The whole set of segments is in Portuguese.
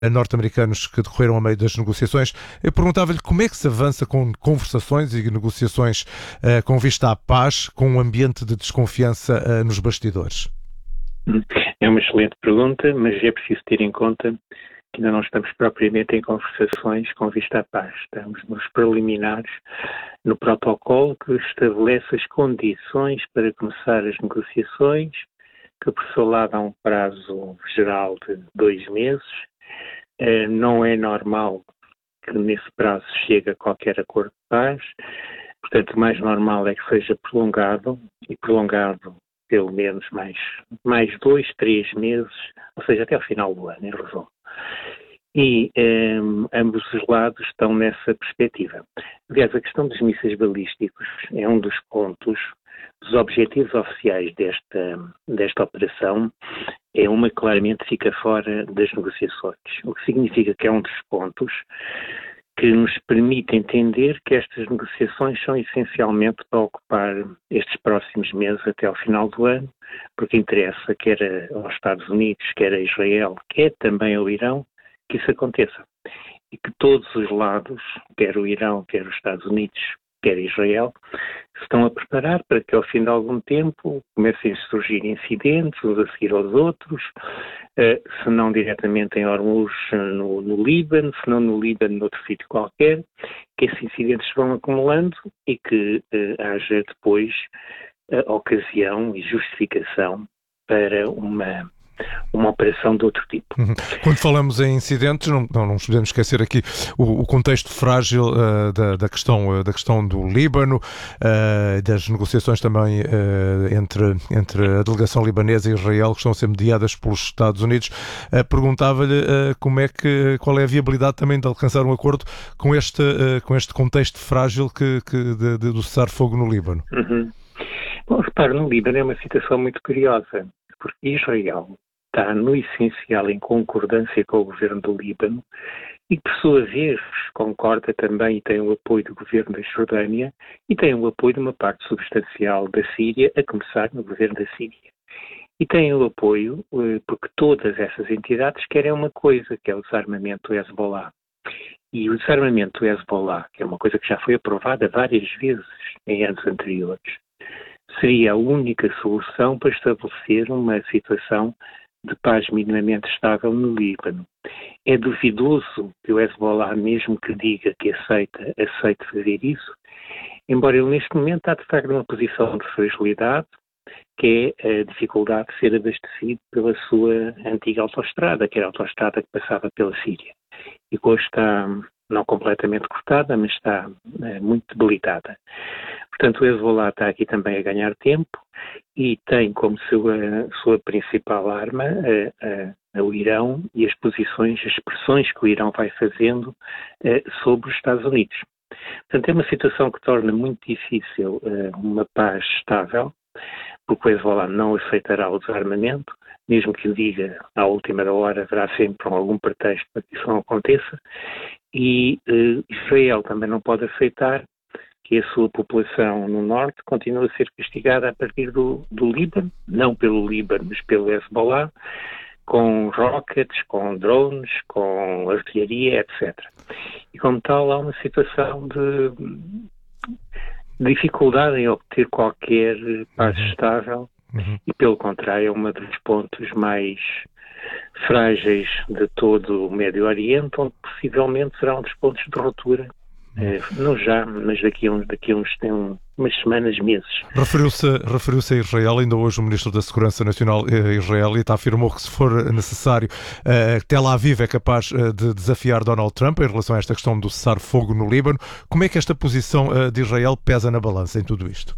norte-americanos que decorreram a meio das negociações. Eu perguntava-lhe como é que se avança com conversações e negociações com vista à paz, com um ambiente de desconfiança nos bastidores. É uma excelente pergunta, mas é preciso ter em conta que ainda não estamos propriamente em conversações com vista à paz. Estamos nos preliminares, no protocolo que estabelece as condições para começar as negociações, que por seu lado há um prazo geral de 2 meses. Não é normal que nesse prazo chegue a qualquer acordo de paz. Portanto, o mais normal é que seja prolongado, e prolongado pelo menos mais 2, 3 meses, ou seja, até ao final do ano, em resumo. E ambos os lados estão nessa perspectiva. Aliás, a questão dos mísseis balísticos é um dos pontos, dos objetivos oficiais desta operação, é uma que claramente fica fora das negociações, o que significa que é um dos pontos que nos permite entender que estas negociações são essencialmente para ocupar estes próximos meses até ao final do ano, porque interessa quer aos Estados Unidos, quer a Israel, quer também ao Irão, que isso aconteça. E que todos os lados, quer o Irão, quer os Estados Unidos, quer Israel, se estão a preparar para que ao fim de algum tempo comecem a surgir incidentes, uns a seguir aos outros, se não diretamente em Hormuz no Líbano, se não no Líbano noutro sítio qualquer, que esses incidentes se vão acumulando e que haja depois ocasião e justificação para uma operação de outro tipo. Quando falamos em incidentes, não nos podemos esquecer aqui o contexto frágil da questão do Líbano, das negociações também entre a delegação libanesa e Israel, que estão a ser mediadas pelos Estados Unidos. Perguntava-lhe qual é a viabilidade também de alcançar um acordo com este contexto frágil do cessar-fogo no Líbano. Bom, repare, no Líbano é uma situação muito curiosa, porque Israel está no essencial em concordância com o governo do Líbano e, por sua vez, concorda também e tem o apoio do governo da Jordânia e tem o apoio de uma parte substancial da Síria, a começar no governo da Síria. E tem o apoio porque todas essas entidades querem uma coisa, que é o desarmamento do Hezbollah. E o desarmamento do Hezbollah, que é uma coisa que já foi aprovada várias vezes em anos anteriores, seria a única solução para estabelecer uma situação de paz minimamente estável no Líbano. É duvidoso que o Hezbollah, mesmo que diga que aceite fazer isso, embora ele neste momento está de facto numa posição de fragilidade, que é a dificuldade de ser abastecido pela sua antiga autoestrada, que era a autoestrada que passava pela Síria. E que hoje está não completamente cortada, mas está muito debilitada. Portanto, o Hezbollah está aqui também a ganhar tempo e tem como sua principal arma o Irão e as pressões que o Irão vai fazendo sobre os Estados Unidos. Portanto, é uma situação que torna muito difícil uma paz estável, porque o Hezbollah não aceitará o desarmamento, mesmo que o diga à última hora, haverá sempre algum pretexto para que isso não aconteça, e Israel também não pode aceitar que a sua população no norte continue a ser castigada a partir do Líbano, não pelo Líbano, mas pelo Hezbollah, com rockets, com drones, com artilharia, etc. E como tal, há uma situação de dificuldade em obter qualquer paz estável e, pelo contrário, é um dos pontos mais frágeis de todo o Médio Oriente, onde possivelmente será um dos pontos de ruptura. Não já, mas daqui a umas semanas, meses. Referiu-se a Israel. Ainda hoje o Ministro da Segurança Nacional israelita afirmou que, se for necessário, Tel Aviv é capaz de desafiar Donald Trump em relação a esta questão do cessar-fogo no Líbano. Como é que esta posição de Israel pesa na balança em tudo isto?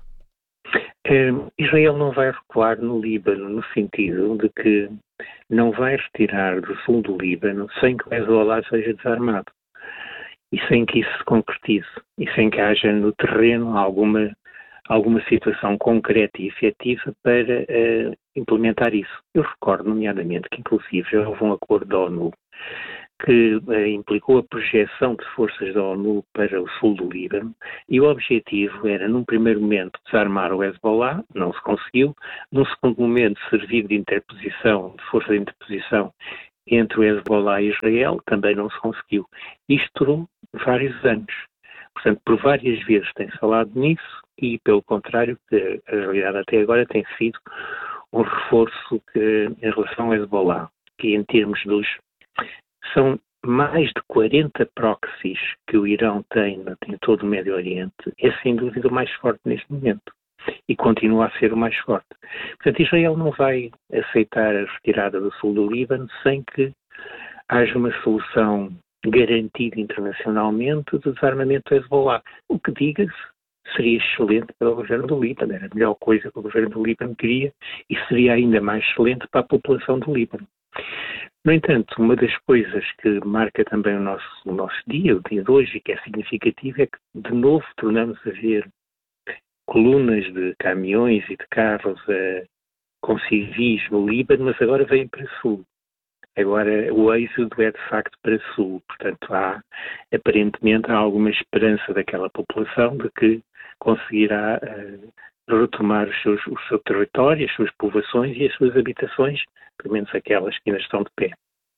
Israel não vai recuar no Líbano, no sentido de que não vai retirar do sul do Líbano sem que o Hezbollah seja desarmado. E sem que isso se concretize, e sem que haja no terreno alguma situação concreta e efetiva para implementar isso. Eu recordo, nomeadamente, que inclusive houve um acordo da ONU que implicou a projeção de forças da ONU para o sul do Líbano, e o objetivo era, num primeiro momento, desarmar o Hezbollah, não se conseguiu, num segundo momento, servir de interposição, de força de interposição entre o Hezbollah e Israel também não se conseguiu. Isto durou vários anos. Portanto, por várias vezes tem-se falado nisso e, pelo contrário, a realidade até agora tem sido um reforço em relação ao Hezbollah, que em termos são mais de 40 proxies que o Irão tem em todo o Médio Oriente, é sem dúvida o mais forte neste momento e continua a ser o mais forte. Portanto, Israel não vai aceitar a retirada do sul do Líbano sem que haja uma solução garantida internacionalmente de desarmamento do Hezbollah. O que diga-se seria excelente para o governo do Líbano, era a melhor coisa que o governo do Líbano queria e seria ainda mais excelente para a população do Líbano. No entanto, uma das coisas que marca também o nosso dia, o dia de hoje, e que é significativo, é que de novo tornamos a ver colunas de caminhões e de carros com civis no Líbano, mas agora vêm para sul. Agora o êxodo é de facto para sul, portanto aparentemente há alguma esperança daquela população de que conseguirá retomar o seu território, as suas povoações e as suas habitações, pelo menos aquelas que ainda estão de pé.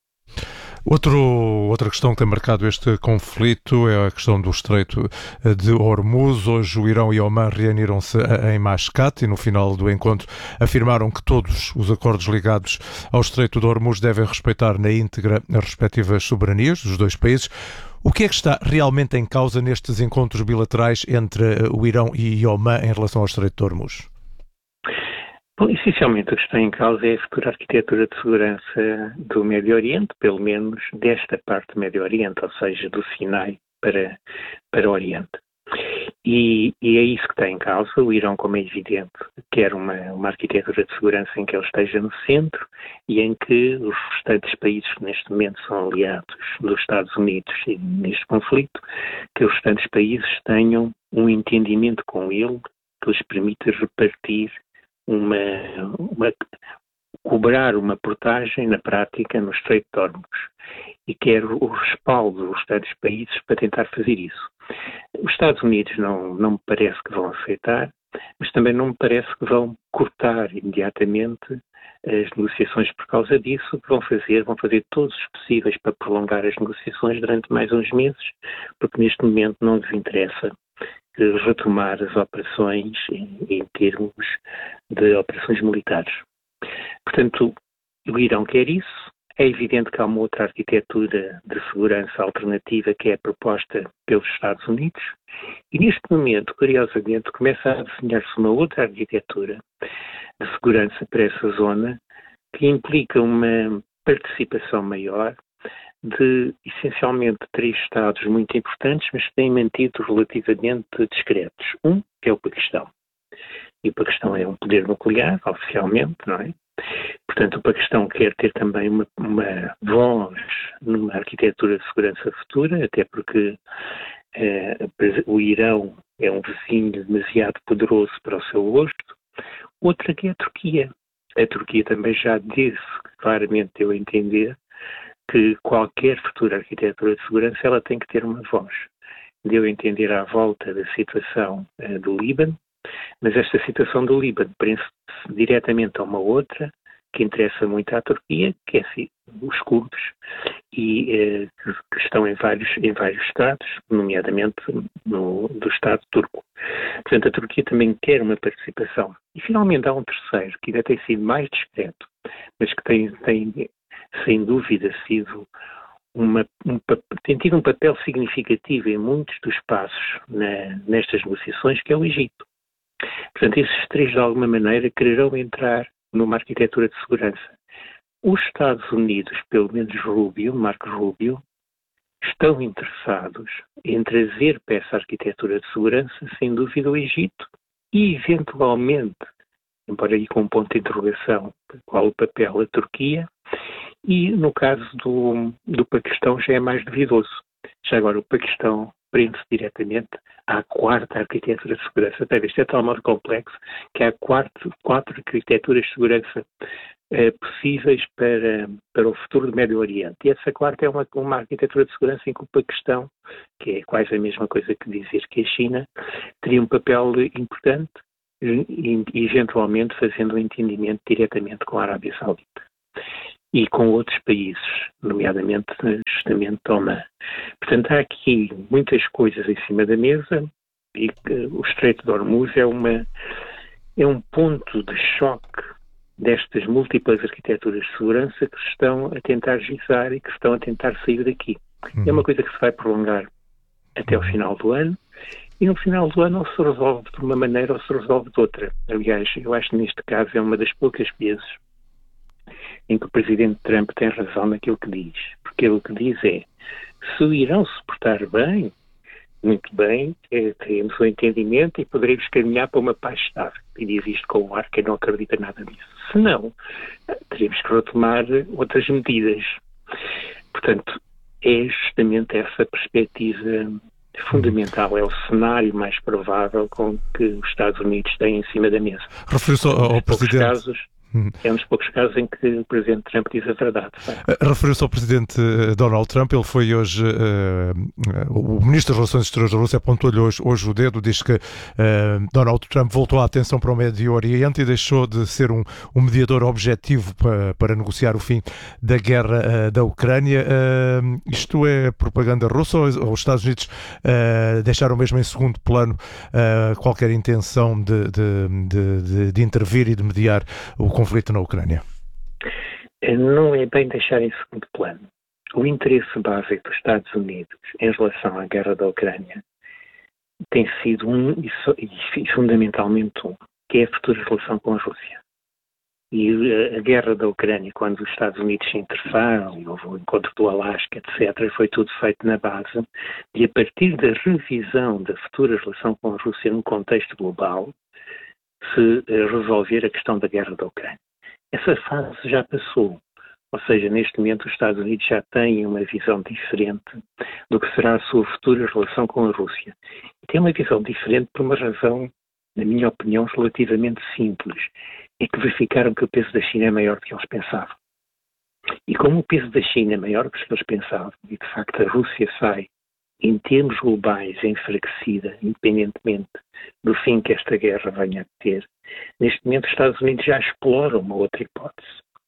Outra questão que tem marcado este conflito é a questão do Estreito de Hormuz. Hoje o Irão e Oman reuniram-se em Mascate e no final do encontro afirmaram que todos os acordos ligados ao Estreito de Hormuz devem respeitar na íntegra as respectivas soberanias dos dois países. O que é que está realmente em causa nestes encontros bilaterais entre o Irão e Oman em relação ao Estreito de Hormuz? Bom, essencialmente o que está em causa é a futura arquitetura de segurança do Médio Oriente, pelo menos desta parte do Médio Oriente, ou seja, do Sinai para o Oriente. E é isso que está em causa. O Irão, como é evidente, quer uma arquitetura de segurança em que ele esteja no centro e em que os restantes países que neste momento são aliados dos Estados Unidos neste conflito, que os restantes países tenham um entendimento com ele que lhes permita repartir cobrar uma portagem na prática no Estreito de Hormuz e quer o respaldo dos restantes países para tentar fazer isso. Os Estados Unidos não me parece que vão aceitar, mas também não me parece que vão cortar imediatamente as negociações por causa disso. O que vão fazer todos os possíveis para prolongar as negociações durante mais uns meses, porque neste momento não lhes interessa retomar as operações em termos de operações militares. Portanto, o Irão quer isso. É evidente que há uma outra arquitetura de segurança alternativa que é proposta pelos Estados Unidos e neste momento, curiosamente, começa a desenhar-se uma outra arquitetura de segurança para essa zona que implica uma participação maior de, essencialmente, 3 Estados muito importantes, mas que têm mantido relativamente discretos. Um, que é o Paquistão. E o Paquistão é um poder nuclear, oficialmente, não é? Portanto, o Paquistão quer ter também uma voz numa arquitetura de segurança futura, até porque o Irão é um vizinho demasiado poderoso para o seu gosto. Outra que é a Turquia. A Turquia também já disse, claramente deu a entender, que qualquer futura arquitetura de segurança ela tem que ter uma voz. Deu a entender à volta da situação do Líbano, mas esta situação do Líbano prende-se diretamente a uma outra que interessa muito à Turquia, que é os curdos, e que estão em vários estados, nomeadamente do Estado turco. Portanto, a Turquia também quer uma participação. E finalmente há um terceiro, que ainda tem sido mais discreto, mas que tem sem dúvida tem tido um papel significativo em muitos dos passos nestas negociações, que é o Egito. Portanto, esses 3, de alguma maneira, quererão entrar numa arquitetura de segurança. Os Estados Unidos, pelo menos Marco Rubio, estão interessados em trazer para essa arquitetura de segurança, sem dúvida, o Egito e, eventualmente, embora aí com um ponto de interrogação, qual o papel da Turquia, e no caso do Paquistão já é mais duvidoso. Já agora o Paquistão prende-se diretamente à 4ª arquitetura de segurança. Isto é tão modo complexo que há 4 arquiteturas de segurança possíveis para o futuro do Médio Oriente. E essa 4ª é uma arquitetura de segurança em que o Paquistão, que é quase a mesma coisa que dizer que a China, teria um papel importante e eventualmente fazendo um entendimento diretamente com a Arábia Saudita. e com outros países, nomeadamente justamente Oman. Portanto, há aqui muitas coisas em cima da mesa e o Estreito de Hormuz é um ponto de choque destas múltiplas arquiteturas de segurança que se estão a tentar gizar e que se estão a tentar sair daqui. É uma coisa que se vai prolongar até o final do ano, e no final do ano ou se resolve de uma maneira ou se resolve de outra. Aliás, eu acho que neste caso é uma das poucas vezes em que o Presidente Trump tem razão naquilo que diz. Porque ele o que diz é, se o Irão se portar bem, muito bem, teremos um entendimento e poderemos caminhar para uma paz estável. E diz isto com o ar que não acredita nada disso. Se não, teremos que retomar outras medidas. Portanto, é justamente essa perspectiva fundamental, é o cenário mais provável com que os Estados Unidos têm em cima da mesa. Referiu-se ao Presidente... É um dos poucos casos em que o Presidente Trump diz a verdade. Referiu-se ao Presidente Donald Trump, ele foi hoje, o Ministro das Relações Exteriores da Rússia apontou-lhe hoje o dedo, diz que Donald Trump voltou a atenção para o Médio Oriente e deixou de ser um mediador objetivo para negociar o fim da guerra da Ucrânia. Isto é propaganda russa ou os Estados Unidos deixaram mesmo em segundo plano qualquer intenção de intervir e de mediar o conflito na Ucrânia? Não é bem deixar em segundo plano. O interesse básico dos Estados Unidos em relação à guerra da Ucrânia tem sido e fundamentalmente que é a futura relação com a Rússia. E a guerra da Ucrânia, quando os Estados Unidos se interessaram, houve o encontro do Alasca, etc., foi tudo feito na base de, a partir da revisão da futura relação com a Rússia num contexto global, se resolver a questão da guerra da Ucrânia. Essa fase já passou, ou seja, neste momento os Estados Unidos já têm uma visão diferente do que será a sua futura relação com a Rússia. E tem uma visão diferente por uma razão, na minha opinião, relativamente simples. É que verificaram que o peso da China é maior do que eles pensavam. E como o peso da China é maior do que eles pensavam, e de facto a Rússia sai em termos globais enfraquecida, independentemente do fim que esta guerra venha a ter, neste momento os Estados Unidos já exploram uma outra hipótese.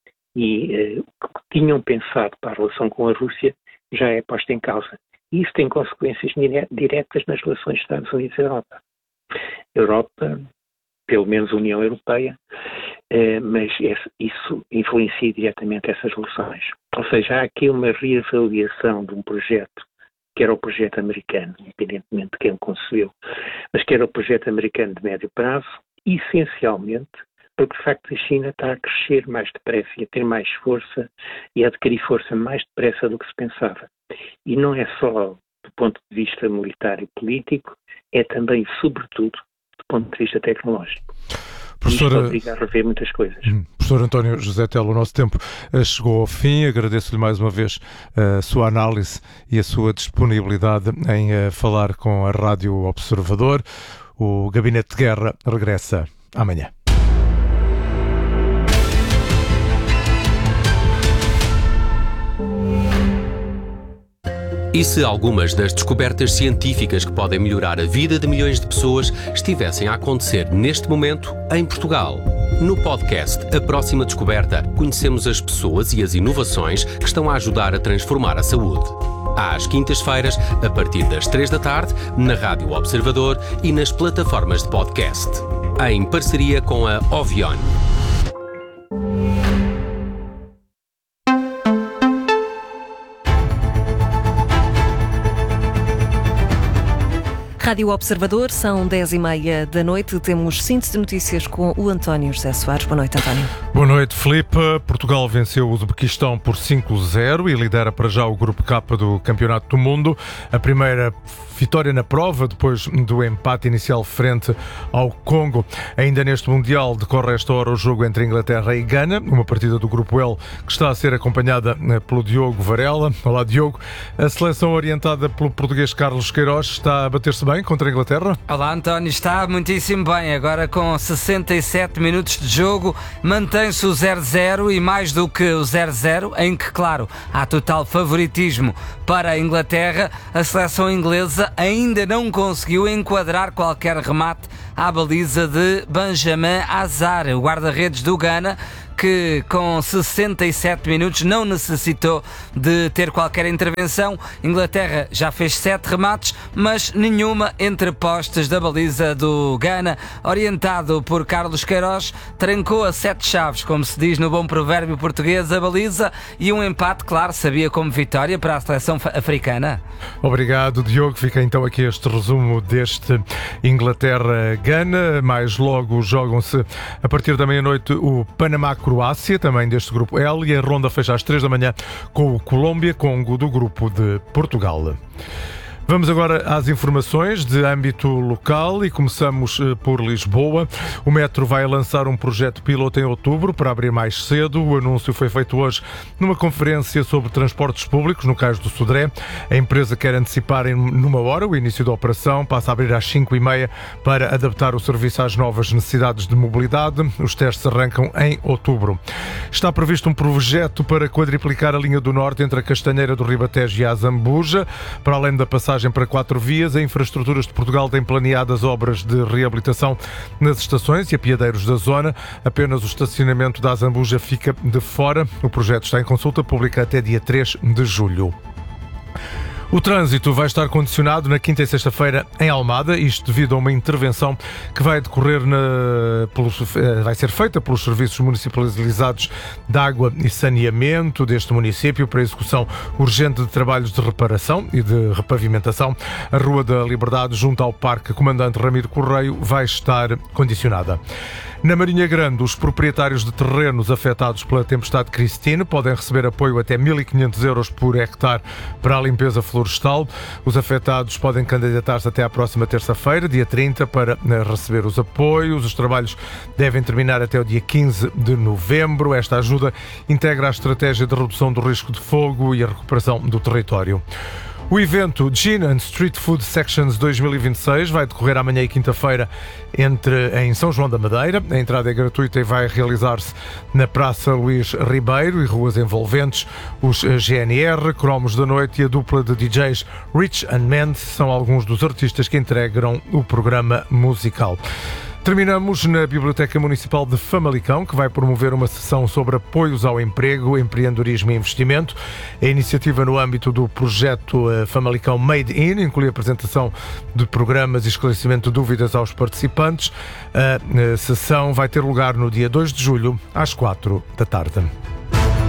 E o que tinham pensado para a relação com a Rússia já é posto em causa. E isso tem consequências diretas nas relações Estados Unidos-Europa. Europa, pelo menos a União Europeia, mas isso influencia diretamente essas relações. Ou seja, há aqui uma reavaliação de um projeto que era o projeto americano, independentemente de quem o concebeu, mas que era o projeto americano de médio prazo, essencialmente porque de facto a China está a crescer mais depressa e a ter mais força e a adquirir força mais depressa do que se pensava. E não é só do ponto de vista militar e político, é também, sobretudo, do ponto de vista tecnológico. Isto obriga a rever muitas coisas. Professor António José Telo, o nosso tempo chegou ao fim. Agradeço-lhe mais uma vez a sua análise e a sua disponibilidade em falar com a Rádio Observador. O Gabinete de Guerra regressa amanhã. E se algumas das descobertas científicas que podem melhorar a vida de milhões de pessoas estivessem a acontecer neste momento em Portugal? No podcast A Próxima Descoberta, conhecemos as pessoas e as inovações que estão a ajudar a transformar a saúde. Às quintas-feiras, a partir das 3 da tarde, na Rádio Observador e nas plataformas de podcast. Em parceria com a Ovion. Rádio Observador, são 10h30 da noite. Temos síntese de notícias com o António José Soares. Boa noite, António. Boa noite, Filipe. Portugal venceu o Uzbequistão por 5-0 e lidera para já o Grupo K do Campeonato do Mundo. A primeira vitória na prova, depois do empate inicial frente ao Congo. Ainda neste Mundial decorre esta hora o jogo entre Inglaterra e Gana, uma partida do Grupo L que está a ser acompanhada pelo Diogo Varela. Olá, Diogo. A seleção orientada pelo português Carlos Queiroz está a bater-se bem contra a Inglaterra? Olá, António. Está muitíssimo bem. Agora com 67 minutos de jogo, mantém-se o 0-0 e mais do que o 0-0, em que, claro, há total favoritismo para a Inglaterra, a seleção inglesa ainda não conseguiu enquadrar qualquer remate à baliza de Benjamin Hazard, o guarda-redes do Ghana, que com 67 minutos não necessitou de ter qualquer intervenção. Inglaterra já fez 7 remates, mas nenhuma entre postes da baliza do Ghana. Orientado por Carlos Queiroz, trancou a 7 chaves, como se diz no bom provérbio português, a baliza, e um empate, claro, sabia como vitória para a seleção africana. Obrigado, Diogo. Fica então aqui este resumo deste Inglaterra-Ghana. Mais logo jogam-se a partir da meia-noite o Panamá-Croácia, também deste grupo L, e a ronda fecha às 3 da manhã com o Colômbia-Congo do grupo de Portugal. Vamos agora às informações de âmbito local e começamos por Lisboa. O Metro vai lançar um projeto piloto em outubro para abrir mais cedo. O anúncio foi feito hoje numa conferência sobre transportes públicos no Cais do Sodré. A empresa quer antecipar em numa hora o início da operação, passa a abrir às 5h30 para adaptar o serviço às novas necessidades de mobilidade. Os testes arrancam em outubro. Está previsto um projeto para quadriplicar a linha do Norte entre a Castanheira do Ribatejo e a Zambuja, para além da passagem para 4 vias. A Infraestruturas de Portugal tem planeadas obras de reabilitação nas estações e apiadeiros da zona. Apenas o estacionamento da Zambuja fica de fora. O projeto está em consulta pública até dia 3 de julho. O trânsito vai estar condicionado na quinta e sexta-feira em Almada, isto devido a uma intervenção que vai decorrer vai ser feita pelos serviços municipalizados de água e saneamento deste município para execução urgente de trabalhos de reparação e de repavimentação. A Rua da Liberdade, junto ao Parque Comandante Ramiro Correio, vai estar condicionada. Na Marinha Grande, os proprietários de terrenos afetados pela tempestade Christine podem receber apoio até 1.500 euros por hectare para a limpeza florestal. Os afetados podem candidatar-se até à próxima terça-feira, dia 30, para receber os apoios. Os trabalhos devem terminar até o dia 15 de novembro. Esta ajuda integra a estratégia de redução do risco de fogo e a recuperação do território. O evento Gin and Street Food Sections 2026 vai decorrer amanhã e quinta-feira em São João da Madeira. A entrada é gratuita e vai realizar-se na Praça Luís Ribeiro e ruas envolventes. Os GNR, Cromos da Noite e a dupla de DJs Rich and Mend são alguns dos artistas que integram o programa musical. Terminamos na Biblioteca Municipal de Famalicão, que vai promover uma sessão sobre apoios ao emprego, empreendedorismo e investimento. A iniciativa no âmbito do projeto Famalicão Made In inclui a apresentação de programas e esclarecimento de dúvidas aos participantes. A sessão vai ter lugar no dia 2 de julho, às 4 da tarde.